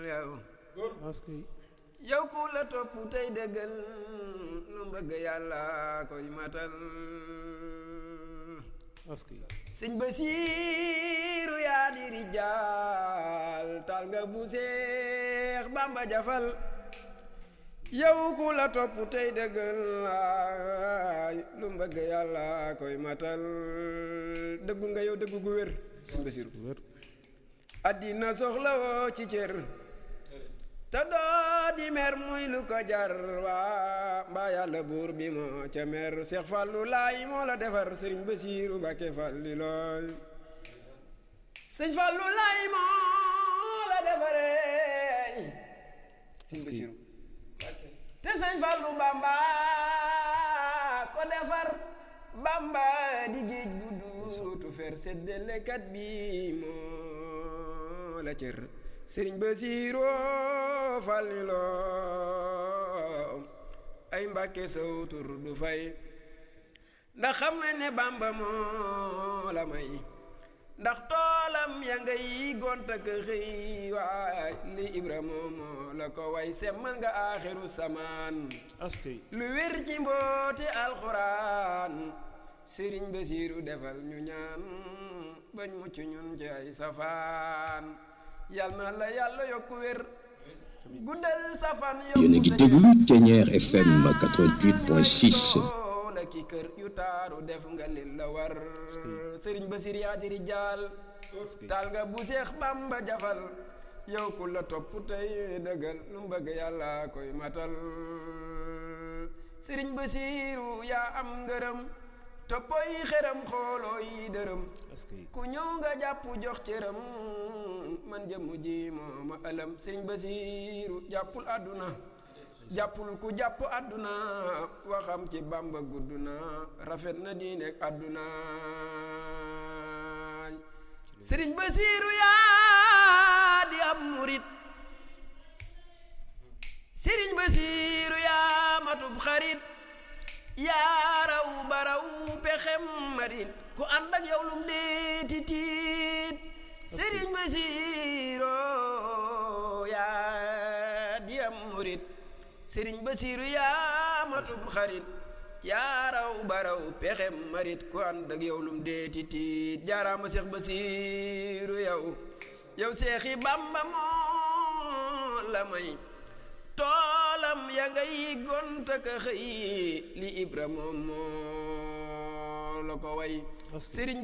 yow aski yow ku la topp tey dëggal lu bëgg yàlla koy matal aski sëñ Basiiru yaa di rijaal taal nga bu Seex Bamba jafal yow ku la topp tey dëggal lu bëgg yàlla koy matal dëggu nga yow dëggu gu wér sëñ Basiiru wér àddina soxla woo ci cër te doo di mer muy lu ko jar waa mbaa yàlla buur bi moo ca mer Seex Fallu laay moo la defar Sëriñ Basiiru Mbàkke Falli looy Sëñ Fallu laay moo la defaree Sëriñ Basiiru te Sëñ Fallu Bamba ko defar Bamba di géej gu duutu fer seddalekat bi moo la cër Sëriñ Basiiru Fallilo ay Mbàkke sow tur du fay ndax xam na ne Bamba moo la may ndax toolam ya ngay gonta ka xëy waay li Ibra moo la ko way semmal nga aaxiru samaan aski lu wér ci mbooti alxuraan Sëriñ Basiiru defal ñu ñaan bañ mucc ñun ci ay safaan yal na la yàlla yokku wér guddal safan yéen a ngi déglu Thiéniere FM 88.6 la ki kër yu taaru def nga li la war Sëriñ Basiir yaa di rijaal taal nga bu Seex Bamba jafal yow ku la topp tey dëggal lu bëgg yàlla koy matal Sëriñ Basiiru yaa am ngërëm toppoy xeram xoolooy dërëm ku ñëw nga jàpp jox cëram man jëmu ji moo ma alam Sëriñ Basiiru jàppul àdduna jàppul ku jàpp àdduna waxam ci Bamba gudd na rafet na diineek àdduna Sëriñ Basiiru yaa di am murit Sëriñ Basiiru yaa matub xarit yaa raw baraw pexem marit ku ànd ak yow lum deeti tiit Sëriñ Basiiru yaa di am murit Sëriñ Basiiru yaa matub xarit yaa raw baraw pexem marit ku ànd ak yow lum deeti tiit jaaraama Seex Basiiru yow Seexi Bamba moo la may toolam ya ngay gonta ka xëy li Ibra moo la ko way Sëriñ